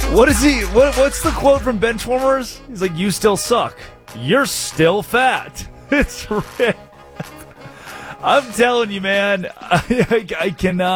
What is he? What's the quote from Benchwarmers? He's like, "You still suck. You're still fat." It's real. I'm telling you, man. I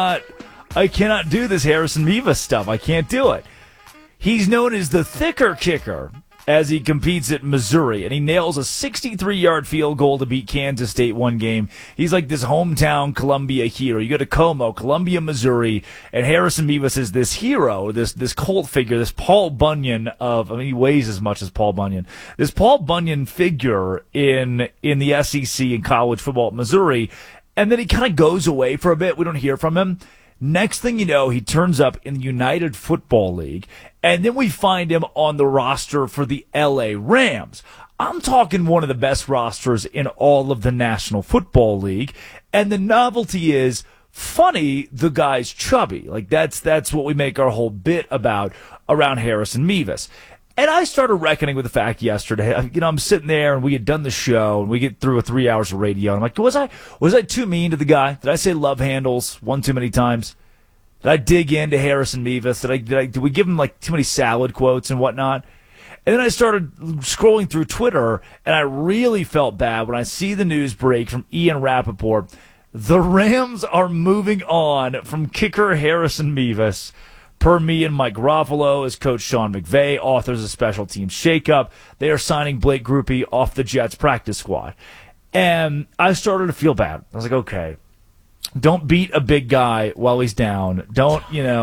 cannot do this Harrison Mevis stuff. I can't do it. He's known as the thicker kicker as he competes at Missouri, and he nails a 63-yard field goal to beat Kansas State one game. He's like this hometown Columbia hero. You go to Como, Columbia, Missouri, and Harrison Mevis is this hero, this cult figure, this Paul Bunyan he weighs as much as Paul Bunyan. This Paul Bunyan figure in the SEC in college football at Missouri, and then he kind of goes away for a bit. We don't hear from him. Next thing you know, he turns up in the United Football League, and then we find him on the roster for the LA Rams. I'm talking one of the best rosters in all of the National Football League, and the novelty is, funny, the guy's chubby. Like, that's what we make our whole bit about around Harrison Mevis. And I started reckoning with the fact yesterday, I'm sitting there and we had done the show and we get through 3 hours of radio. And I'm like, was I too mean to the guy? Did I say love handles one too many times? Did I dig into Harrison Mevis? Did we give him like too many salad quotes and whatnot? And then I started scrolling through Twitter and I really felt bad when I see the news break from Ian Rappaport. The Rams are moving on from kicker Harrison Mevis. Per me and Mike Garofalo, as Coach Sean McVay authors a special teams shakeup, they are signing Blake Grupe off the Jets practice squad. And I started to feel bad. I was like, okay, don't beat a big guy while he's down. Don't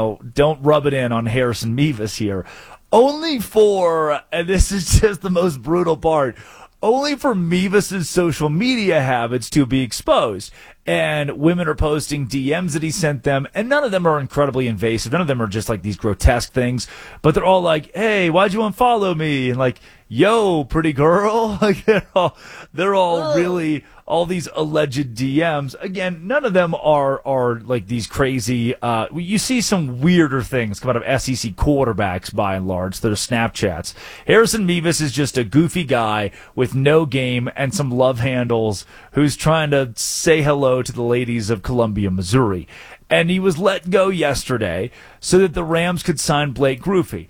rub it in on Harrison Mevis here. Only for, and this is just the most brutal part, only for Mevis' social media habits to be exposed. And women are posting DMs that he sent them, and none of them are incredibly invasive. None of them are just like these grotesque things, but they're all like, "Hey, why'd you unfollow me?" And like, "Yo, pretty girl." Like they're all really all these alleged DMs. Again, none of them are like these crazy. You see some weirder things come out of SEC quarterbacks by and large. They're Snapchats. Harrison Mevis is just a goofy guy with no game and some love handles who's trying to say hello to the ladies of Columbia, Missouri. And he was let go yesterday so that the Rams could sign Blake Grupe.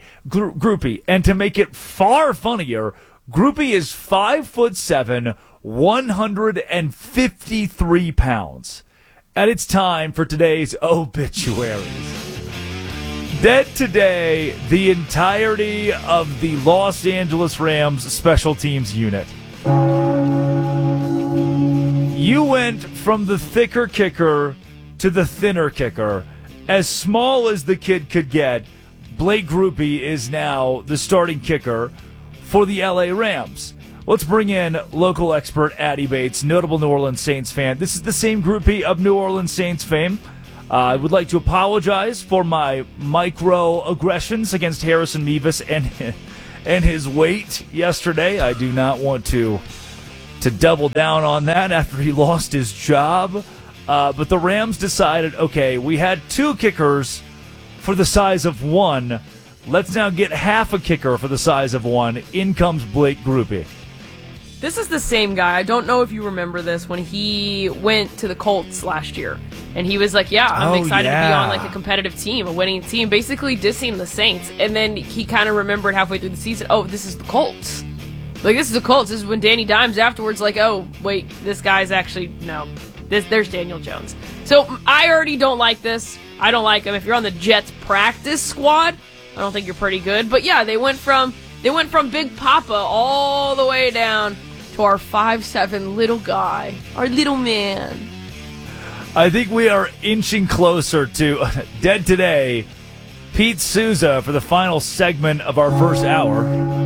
And to make it far funnier, Grupe is 5'7", 153 pounds. And it's time for today's obituaries. Dead today, the entirety of the Los Angeles Rams special teams unit. You went from the thicker kicker to the thinner kicker. As small as the kid could get, Blake Grupe is now the starting kicker for the LA Rams. Let's bring in local expert Addy Bates, notable New Orleans Saints fan. This is the same Grupe of New Orleans Saints fame. I would like to apologize for my microaggressions against Harrison Mevis and his weight yesterday. I do not want to double down on that after he lost his job. But the Rams decided, okay, we had two kickers for the size of one. Let's now get half a kicker for the size of one. In comes Blake Grupe. This is the same guy. I don't know if you remember this when he went to the Colts last year. And he was like, I'm excited to be on like a competitive team, a winning team, basically dissing the Saints. And then he kind of remembered halfway through the season, this is the Colts. Like, this is the Colts. This is when Danny Dimes afterwards like, wait, this guy's actually, no, there's Daniel Jones. So I already don't like this. I don't like him. If you're on the Jets practice squad, I don't think you're pretty good. But yeah, they went from Big Papa all the way down to our 5'7" little guy, our little man. I think we are inching closer to Dead Today, Pete Souza for the final segment of our first hour.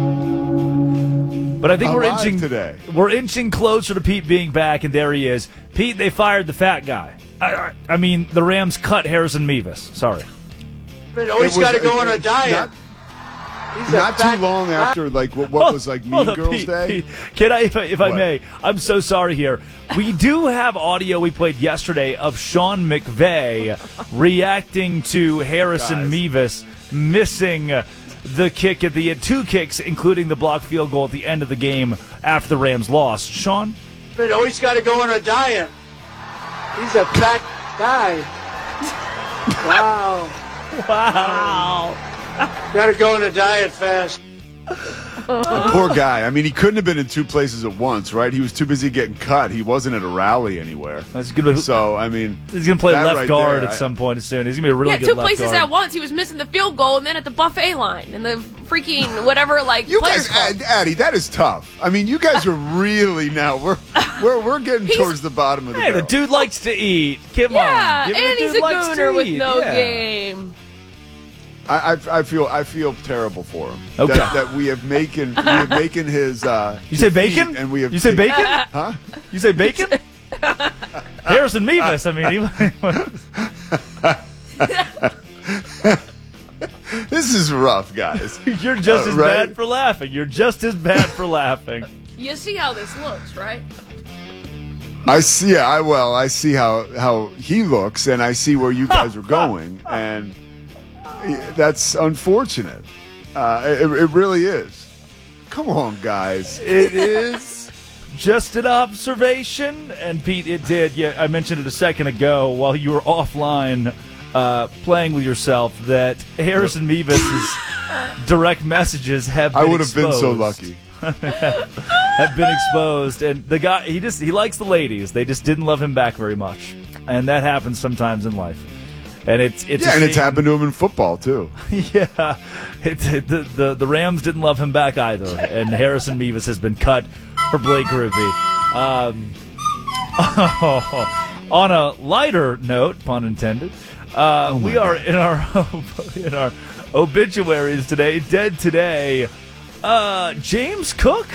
But I think we're inching closer to Pete being back, and there he is. Pete, they fired the fat guy. I mean, the Rams cut Harrison Mevis. Sorry. But always got to go on a diet. Not too long after, like, what was, like, Mean Girls Pete, Day? Pete, can I, if I may, I'm so sorry here. We do have audio we played yesterday of Sean McVay reacting to Harrison Mevis missing the kick at the two kicks, including the blocked field goal at the end of the game after the Rams lost. Sean? But always got to go on a diet. He's a fat guy. Wow. Wow. Got to go on a diet fast. Poor guy. I mean, he couldn't have been in two places at once, right? He was too busy getting cut. He wasn't at a rally anywhere. That's good. So, I mean, he's going to play left right guard there, at some point soon. He's going to be a really good two left places guard. at once. He was missing the field goal and then at the buffet line and the freaking whatever, like, you players guys, club. Addie, that is tough. I mean, you guys are really now. We're getting towards the bottom of the Hey, the barrel. dude likes to eat. Come Yeah, on. Give me and the he's dude a likes to gooner with eat. no Yeah. game. I feel terrible for him. Okay. That we have making his. You say bacon? And we have. You say bacon? Huh? You say bacon? Harrison Mevis. I mean, This is rough, guys. you're just as right? bad for laughing. You're just as bad for laughing. You see how this looks, right? I see. Yeah, I see how he looks, and I see where you guys are going, and that's unfortunate. It really is. Come on, guys. It is. Just an observation, and Pete, it did. Yeah, I mentioned it a second ago while you were offline playing with yourself that Harrison Mevis's direct messages have been I would have been so exposed. lucky. Have been exposed, and the guy he likes the ladies. They just didn't love him back very much, and that happens sometimes in life. And it's Yeah, and it's happened to him in football too. Yeah, the Rams didn't love him back either, and Harrison Mevis has been cut for Blake Ruby. On a lighter note, pun intended, we are in our obituaries today. Dead today, James Cook.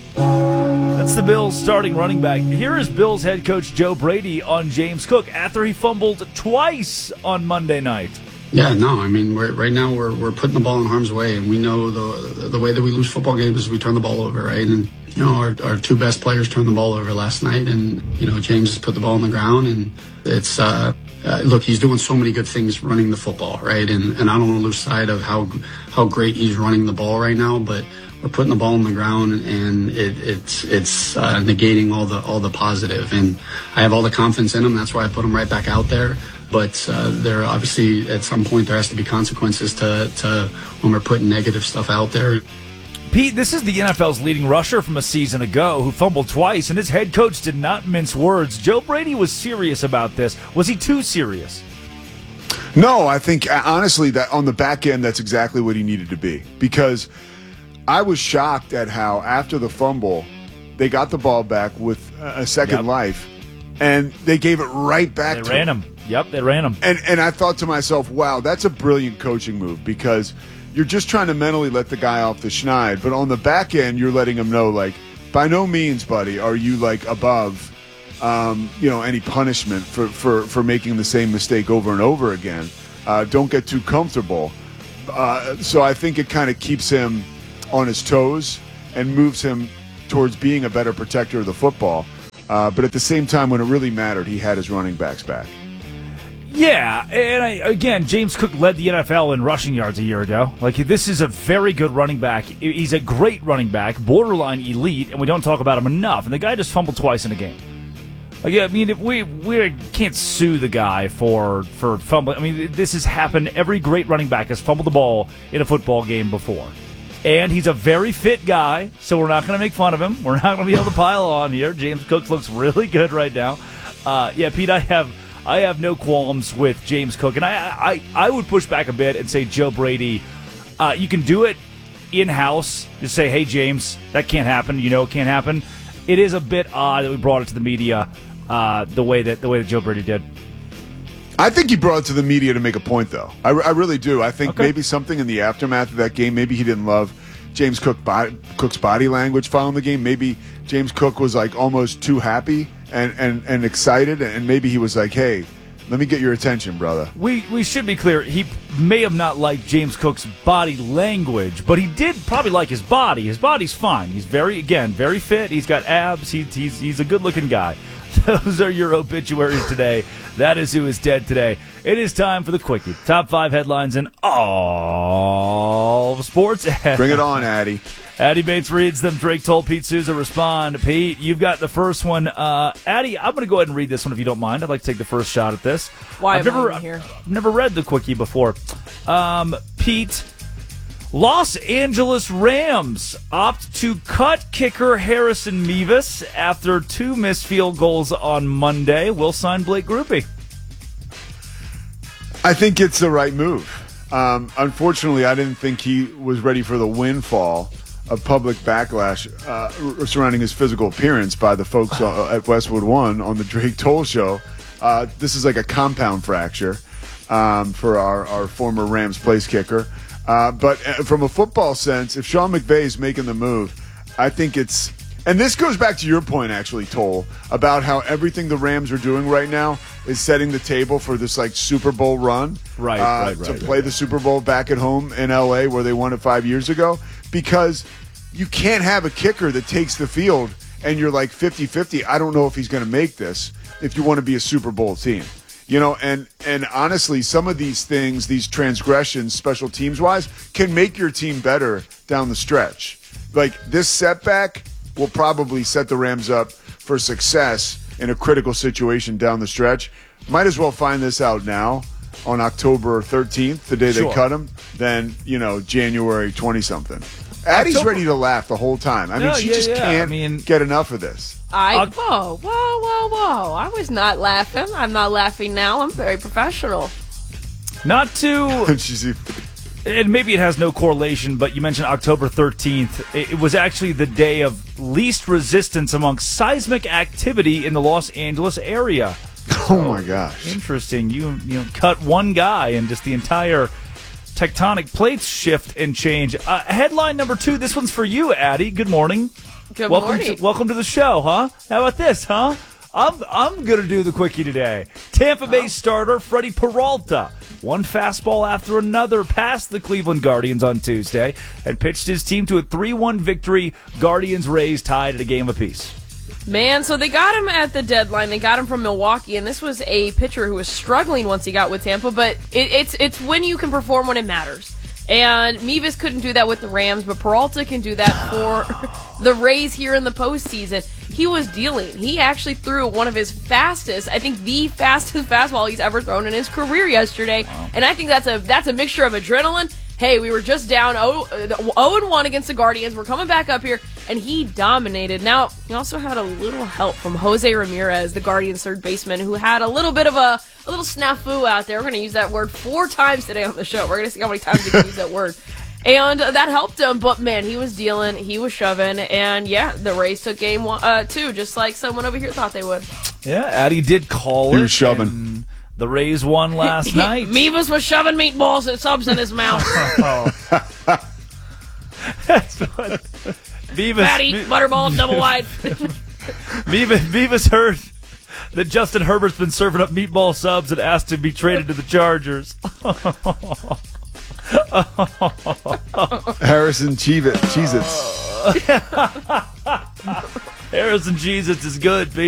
That's the Bills' starting running back. Here is Bills head coach Joe Brady on James Cook after he fumbled twice on Monday night. Yeah, no, I mean, right now we're putting the ball in harm's way, and we know the way that we lose football games is we turn the ball over, right? And, you know, our two best players turned the ball over last night, and, you know, James has put the ball on the ground, and it's, look, he's doing so many good things running the football, right? And I don't want to lose sight of how great he's running the ball right now, but we're putting the ball on the ground, and it's negating all the positive. And I have all the confidence in him. That's why I put him right back out there. But there obviously at some point there has to be consequences to when we're putting negative stuff out there. Pete, this is the NFL's leading rusher from a season ago who fumbled twice, and his head coach did not mince words. Joe Brady was serious about this. Was he too serious? No, I think honestly that on the back end that's exactly what he needed to be, because I was shocked at how after the fumble they got the ball back with a second life, and they gave it right back to him. They ran him. Yep, they ran him. And I thought to myself, wow, that's a brilliant coaching move, because you're just trying to mentally let the guy off the schneid, but on the back end you're letting him know, like, by no means, buddy, are you like above any punishment for making the same mistake over and over again. Don't get too comfortable. So I think it kind of keeps him on his toes and moves him towards being a better protector of the football. But at the same time, when it really mattered, he had his running backs back. Yeah, and again, James Cook led the NFL in rushing yards a year ago. Like, this is a very good running back. He's a great running back, borderline elite, and we don't talk about him enough. And the guy just fumbled twice in a game. Like, I mean, if we can't sue the guy for fumbling. I mean, this has happened. Every great running back has fumbled the ball in a football game before. And he's a very fit guy, so we're not going to make fun of him. We're not going to be able to pile on here. James Cook looks really good right now. Yeah, Pete, I have no qualms with James Cook, and I would push back a bit and say, Joe Brady, you can do it in-house. Just say, hey, James, that can't happen. You know it can't happen. It is a bit odd that we brought it to the media the way that Joe Brady did. I think he brought it to the media to make a point, though. I really do. I think maybe something in the aftermath of that game, maybe he didn't love James Cook's body language following the game. Maybe James Cook was like almost too happy and excited, and maybe he was like, hey, let me get your attention, brother. We should be clear. He may have not liked James Cook's body language, but he did probably like his body. His body's fine. He's very fit. He's got abs. He's a good-looking guy. Those are your obituaries today. That is who is dead today. It is time for the Quickie. Top 5 headlines in all of sports. Bring it on, Addy. Addy Bates reads them. Drake told Pete Souza respond. Pete, you've got the first one. Addy, I'm going to go ahead and read this one if you don't mind. I'd like to take the first shot at this. Why am I here? I've never read the Quickie before. Pete, Los Angeles Rams opt to cut kicker Harrison Mevis after 2 missed field goals on Monday. Will sign Blake Grupe. I think it's the right move. Unfortunately, I didn't think he was ready for the windfall of public backlash surrounding his physical appearance by the folks at Westwood One on the Drake Toll Show. This is like a compound fracture for our former Rams place kicker. But from a football sense, if Sean McVay is making the move, I think it's – and this goes back to your point, actually, Toll, about how everything the Rams are doing right now is setting the table for this, like, Super Bowl run. Right. To play the Super Bowl back at home in L.A. where they won it 5 years ago. Because you can't have a kicker that takes the field and you're like 50-50. I don't know if he's going to make this if you want to be a Super Bowl team. You know, and honestly, some of these things, these transgressions, special teams-wise, can make your team better down the stretch. Like, this setback will probably set the Rams up for success in a critical situation down the stretch. Might as well find this out now on October 13th, the day they cut him, than, January 20-something. Addie's ready to laugh the whole time. I mean, she just can't get enough of this. Whoa. I was not laughing. I'm not laughing now. I'm very professional. Not to... and maybe it has no correlation, but you mentioned October 13th. It was actually the day of least resistance among seismic activity in the Los Angeles area. Oh, my gosh. Interesting. You cut one guy and just the entire tectonic plates shift and change. Headline number 2. This one's for you, Addie. Good morning. Good morning. Welcome to the show, huh? How about this, huh? I'm going to do the quickie today. Tampa Bay starter Freddie Peralta, one fastball after another, passed the Cleveland Guardians on Tuesday and pitched his team to a 3-1 victory. Guardians-Rays tied at a game apiece. Man, so they got him at the deadline. They got him from Milwaukee, and this was a pitcher who was struggling once he got with Tampa, but it's when you can perform when it matters. And Mevis couldn't do that with the Rams, but Peralta can do that for the Rays here in the postseason. He was dealing. He actually threw one of his fastest, I think the fastest fastball he's ever thrown in his career yesterday. Wow. And I think that's a mixture of adrenaline. Hey, we were just down 0-1 against the Guardians. We're coming back up here, and he dominated. Now, he also had a little help from Jose Ramirez, the Guardians' third baseman, who had a little bit of a little snafu out there. We're going to use that word 4 times today on the show. We're going to see how many times we can use that word. And that helped him, but, man, he was dealing, he was shoving, and, yeah, the Rays took game 2, just like someone over here thought they would. Yeah, Addie did call it. He was shoving. The Rays won last night. Mevis was shoving meatballs and subs in his mouth. That's what Mevis... Fatty, butterball, double wide. Mevis heard that Justin Herbert's been serving up meatball subs and asked to be traded to the Chargers. Harrison Cheez-Its. Harrison Cheez-Its is good,